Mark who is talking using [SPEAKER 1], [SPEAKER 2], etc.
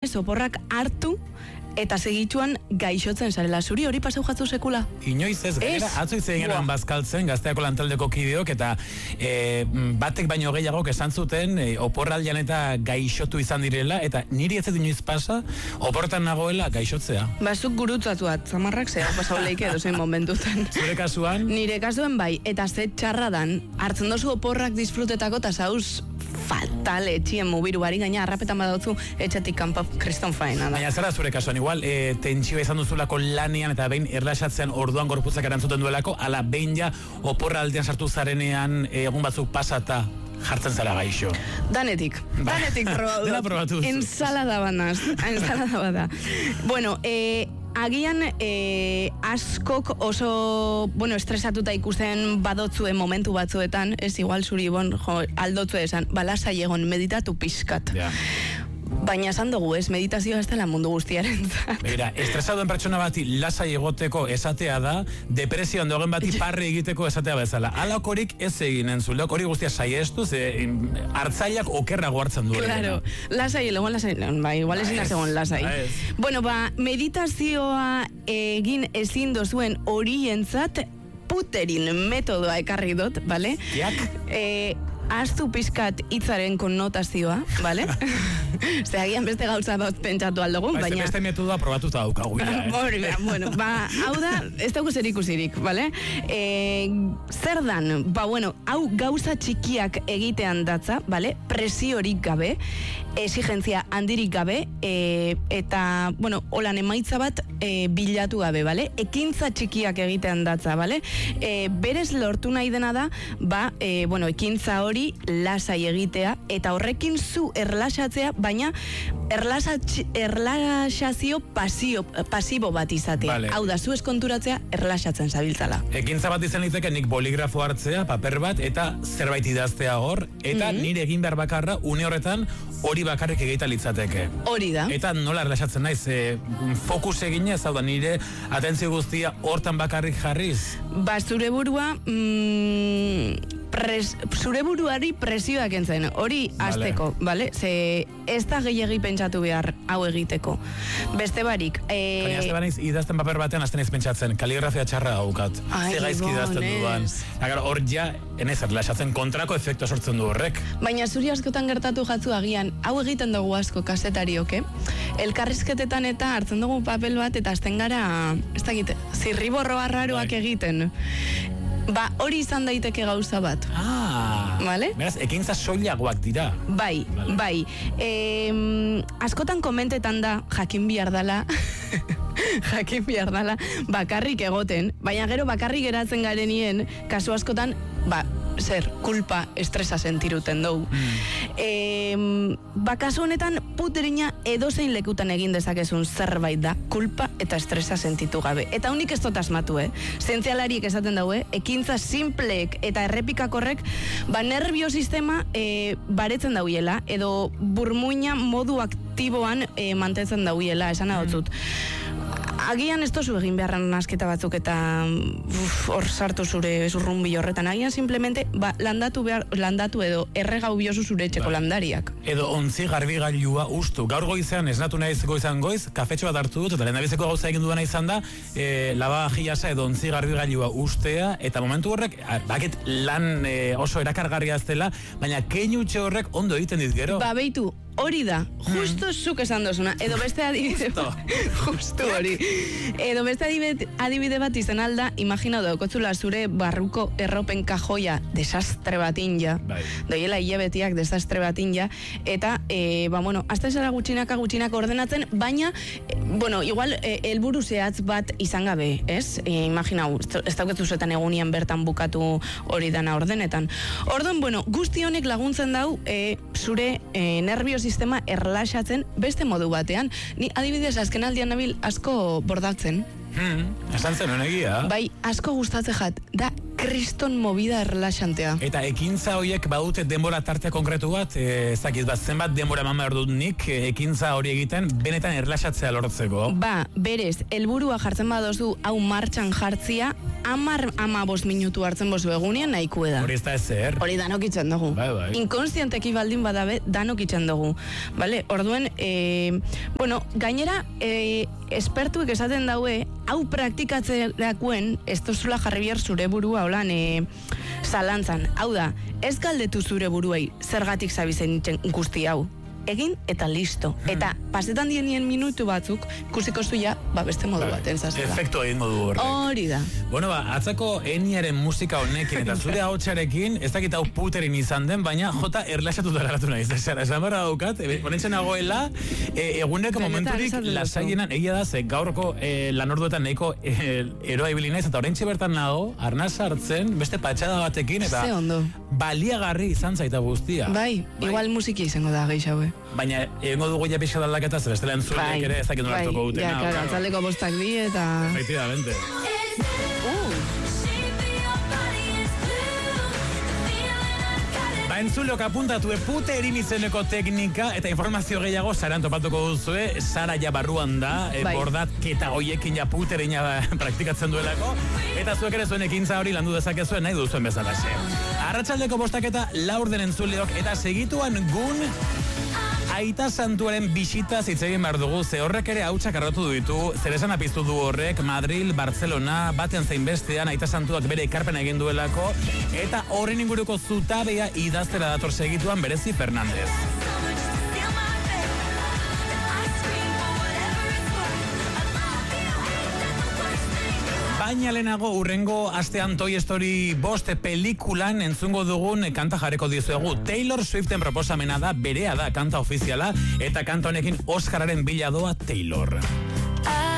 [SPEAKER 1] ez, oporrak hartu, eta segituan gaixotzen zarela. Zuri hori pasau jatzu sekula?
[SPEAKER 2] Inoiz ez, gainera, atzo izan genuen bazkaltzen, Gazteako lantaldeko kideok, eta batek baino gehiagok esan zuten, oporraldian eta gaixotu izan direla, eta niri ez inoiz pasa, oportan nagoela gaixotzea.
[SPEAKER 1] Bazuk gurutzatuat, zamarrak zea, pasau leike edo zein momentutan.
[SPEAKER 2] Zure kasuan?
[SPEAKER 1] Nire kasuen bai, eta ze txarradan, hartzen dozu oporrak disfrutetako, eta zauz fatal etxien mubiruari, gaina harrapetan badautzu etxetik kanpo kriston faena da.
[SPEAKER 2] Baina zara zure kasuan, igual tentsioa izan duzulako lanean eta behin erlaxatzean orduan gorputzak erantzuten duelako, ala behin ja oporra aldean sartu zarenean egun batzuk pasata jartzen zara gaixo.
[SPEAKER 1] Danetik probatu.
[SPEAKER 2] Dela probatu.
[SPEAKER 1] Ensalada bada. Bueno, agian askok oso, estresatuta ikusten badotzuen momentu batzuetan, ez igual zuri, aldotzu esan, lasai egon, meditatu pixkat.
[SPEAKER 2] Ja.
[SPEAKER 1] Baina esan dugu, ez, meditazioa ez dela mundu guztiaren.
[SPEAKER 2] Begira, estresaduen pertsona bati lasai egoteko esatea da, depresioan dogen bati parre egiteko esatea bezala. Alakorik ez eginen zu, hori guztia saiestu, hartzaileak okerrago hartzen duela.
[SPEAKER 1] Claro, lasai, igual ezin egon lasai. Bueno, meditazioa egin ezin dozuen horientzat puterin metodoa ekarri dut, bale?
[SPEAKER 2] Jak?
[SPEAKER 1] Aztu pizkat hitzaren konnotazioa, bale? Agian beste gauza bat pentsatu aldugun, baina...
[SPEAKER 2] Beste metodoa probatuta daukagu,
[SPEAKER 1] hau da, ez dago zer ikusirik, bale? Zer dan, hau gauza txikiak egitean datza, bale? Presiorik gabe, exigentzia handirik gabe, eta, holan emaitza bat bilatu gabe, bale? Ekintza txikiak egitean datza, bale? Berez lortu nahi dena da, ekintza hori lasai egitea, eta horrekin zu erlaxatzea, baina erlaxazio pasibo bat izatea.
[SPEAKER 2] Vale.
[SPEAKER 1] Hau da, zu eskonturatzea erlaxatzen zabiltzala.
[SPEAKER 2] Ekintza bat izan liteke nik boligrafo hartzea, paper bat, eta zerbait idaztea hor, eta nire egin behar bakarra, une horretan, hori bakarrik egita litzateke.
[SPEAKER 1] Hori da.
[SPEAKER 2] Eta nola erlaxatzen naiz, fokus eginez, hau da, nire atentzio guztia hortan bakarrik jarriz?
[SPEAKER 1] Zure burua, zure buruari presioak entzen, hori azteko, bale? Ze ez da gehiagi pentsatu behar hau egiteko. Beste barik.
[SPEAKER 2] Baina azte banaiz, idazten paper batean azten ez pentsatzen, kaligrafia txarra daukat. Ze gaizki idazten dudan. Hor ja, enez erlaxatzen kontrako efektu sortzen du horrek.
[SPEAKER 1] Baina zuri askotan gertatu jatzu agian, hau egiten dugu asko kasetariok, elkarrizketetan eta hartzen dugu papel bat eta azten gara, ez dakit, zirriborro arraroak egiten. Hori izan daiteke gauza bat. Vale?
[SPEAKER 2] Beraz, ekintza soilagoak dira.
[SPEAKER 1] Bai. Askotan komentetan da, jakin bihar dala, bakarrik egoten, baina gero bakarrik geratzen garenien, kasu askotan, kulpa, estresa sentiruten dugu. Kasu honetan, puterina edozein lekutan egin dezakezun zerbait da, kulpa eta estresa sentitu gabe. Eta unik ez dut asmatu, zientzialariek esaten daue, ekintza simpleek eta errepikakorrek, nerviosistema baretzen dauiela, edo burmuina modu aktiboan mantentzen dauiela, esan adotzut. Agian ez tozu egin beharran nasketa batzuk eta hor sartu zure zurrumbi horretan. Agian simplemente landatu edo erregau biozu zure etxeko landariak.
[SPEAKER 2] Edo ontzi garbigailua ustu. Gaur goizean, esnatu nahiz goizan goiz, kafetxo bat hartu dut, eta lehendabizeko gauza egin duena izan da, lavavajillasa edo ontzi garbigailua ustea, eta momentu horrek, baket lan oso erakargarria ez dela, baina keinutxe horrek ondo egiten dit gero.
[SPEAKER 1] Beitu, hori da, justo zuk esan dozuna, edo beste adibide justo hori, edo beste adibide bat izan alda, imaginau daukotzula zure barruko erropen kajoia desastre batin ja, doiela hilabetiak desastre batin ja, eta, azte zara gutxinaka ordenatzen, baina, igual, helburu zehatz bat izan gabe, ez? Imaginau, ez dauketzuzetan egunian bertan bukatu hori dana ordenetan. Orduan, guzti honek laguntzen dau, zure nerviosistema erlaxatzen beste modu batean. Ni adibidez azken aldian nabil asko bordatzen.
[SPEAKER 2] Esan zen honegia.
[SPEAKER 1] Bai, asko gustatzen jat, da kriston movida erlaxantea.
[SPEAKER 2] Eta ekintza horiek badute denbora tarte konkretu bat, ezakit bat, zenbat denbora eman behar dut nik ekintza hori egiten, benetan erlaxatzea lortzeko.
[SPEAKER 1] Ba, berez, helburua jartzen badozu hau martxan jartzia, 10-15 minutu hartzen bozu egunean nahikue da.
[SPEAKER 2] Hori ez da ezer.
[SPEAKER 1] Hori danok itzen dugu.
[SPEAKER 2] Bai.
[SPEAKER 1] Inkonstienteki baldin badabe, danok itzen dugu. Vale? Orduen, bueno, gainera, espertuek esaten daue, hau praktikatzerakoen, ez duzula jarri behar zure burua holan zalantzan. Hau da, ez galdetu zure buruei zergatik zabizen guzti hau. Egin eta listo. Eta pasetan dienien minutu batzuk, ikusiko zuia, beste modu baten zazela.
[SPEAKER 2] Efektu egingo du horrek.
[SPEAKER 1] Hori da.
[SPEAKER 2] Bueno, atzako Eniaren musika honekin eta zure ahotsarekin, ez dakit hau puterin izan den, baina jota erlaxatuta garatu naiz. Esan barra daukat, honetzen nagoela, eguneko momenturik lasaienan, egia da, ze gaurko lanorduetan nahiko eroa ibili naiz, eta oraintxe bertan nago, arnaz hartzen, beste patxada batekin, eta baliagarri izan zaita guztia.
[SPEAKER 1] Bai, igual musiki izango da gehiago.
[SPEAKER 2] Baina egongo dugu ja pixka daldaketa, ze bestela entzuleak ere ez dakit nola hartuko dutena.
[SPEAKER 1] Ja, claro, antzaldeko bostak bi eta...
[SPEAKER 2] Efectivamente. Entzuleok apuntatu pute erin izeneko teknika eta informazio gehiago zaran topatuko duzue, Sara ja barruan da, bordatketa hoiekin ja puterin praktikatzen duelako, eta zuek ere zuen ekintza hori landu dezakezuen nahi duzuen bezalaxe. Arratsaldeko bostaketa laur den entzuleok eta segituan gun Aita Santuaren bisitaz hitz egin behar dugu, ze horrek ere hautsak arrotu ditu, zer esan apiztu du horrek, Madril, Barcelona, batean zein bestean, Aita Santuak bere ekarpena egin duelako, eta horren inguruko zutabea idaztera dator segituan Berezi Fernandez. Baina lehenago urrengo astean Toy Story 5 pelikulan entzungo dugun kanta jarriko dizuegu. Taylor Swiften proposamena da, berea da kanta ofiziala, eta kanta honekin Oscararen bila doa Taylor.